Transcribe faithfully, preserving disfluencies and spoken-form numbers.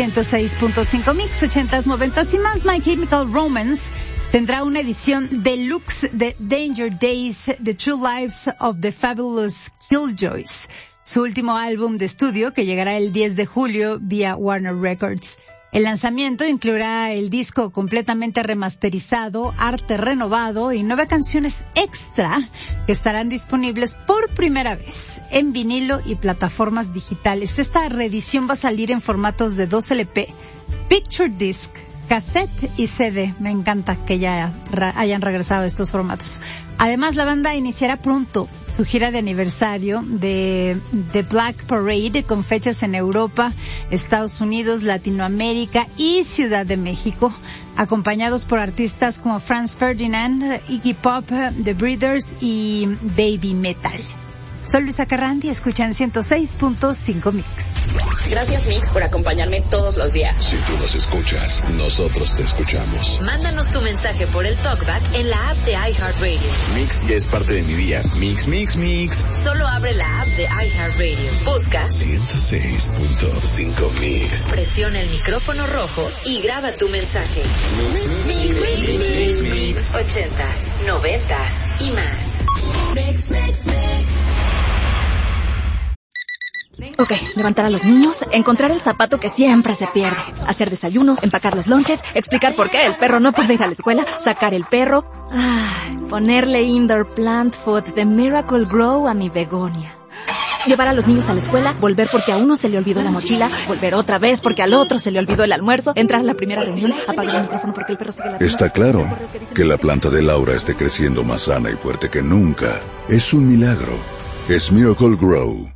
ciento seis punto cinco Mix, ochentas, noventas y más. My Chemical Romance tendrá una edición deluxe de Danger Days, The True Lives of the Fabulous Killjoys, su último álbum de estudio que llegará el diez de julio vía Warner Records. El lanzamiento incluirá el disco completamente remasterizado, arte renovado y nueve canciones extra que estarán disponibles por primera vez en vinilo y plataformas digitales. Esta reedición va a salir en formatos de dos L P, Picture Disc, cassette y C D. Me encanta que ya hayan regresado estos formatos. Además, la banda iniciará pronto su gira de aniversario de The Black Parade con fechas en Europa, Estados Unidos, Latinoamérica y Ciudad de México, acompañados por artistas como Franz Ferdinand, Iggy Pop, The Breeders y Baby Metal. Soy Luisa Carrandi, escuchan ciento seis punto cinco Mix. Gracias, Mix, por acompañarme todos los días. Si tú nos escuchas, nosotros te escuchamos. Mándanos tu mensaje por el TalkBack en la app de iHeartRadio. Mix ya es parte de mi día. Mix, mix, mix. Solo abre la app de iHeartRadio. Busca ciento seis punto cinco Mix. Presiona el micrófono rojo y graba tu mensaje. Mix, mix, mix, mix, mix, mix. Ochentas, noventas y más. Mix, mix, mix. Ok, levantar a los niños, encontrar el zapato que siempre se pierde, hacer desayunos, empacar los lonches, explicar por qué el perro no puede ir a la escuela, sacar el perro, ay, ponerle indoor plant food de Miracle Grow a mi begonia. Llevar a los niños a la escuela, volver porque a uno se le olvidó la mochila, volver otra vez porque al otro se le olvidó el almuerzo, entrar a la primera reunión, apagar el micrófono porque el perro sigue la... Está claro que la planta de Laura esté creciendo más sana y fuerte que nunca. Es un milagro. Es Miracle Grow.